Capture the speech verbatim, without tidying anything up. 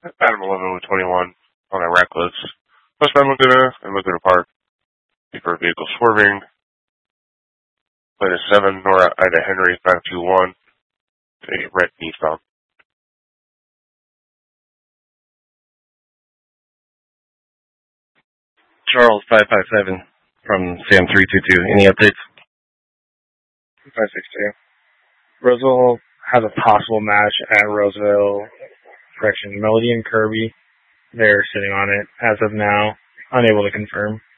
Adam eleven with twenty-one on a reckless. Westbound Laguna and Laguna Park. Deeper vehicle swerving. Plate is seven, Nora Ida Henry five two one. A red eastbound. Charles five five seven from Sam three two two. Any updates? five six two. Roseville has a possible match at Roseville. Correction, Melody and Kirby. They're sitting on it as of now. Unable to confirm.